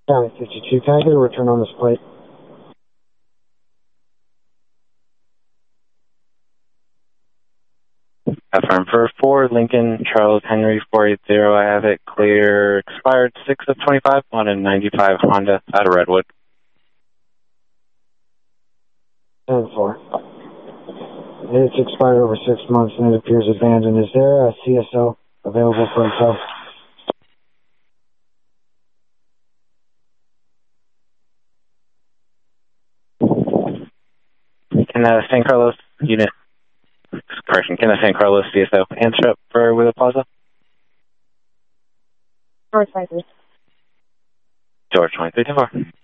County 52, can I get a return on this plate? Affirm for 4, Lincoln, Charles Henry 480. I have it clear, expired 6 of 25 on a 95 Honda out of Redwood. 10-4. It's expired over 6 months and it appears abandoned. Is there a CSO available for a tow? Can San Carlos unit, correction, can San Carlos CSO answer up for Wheeler Plaza? George 23. George 23, 10-4.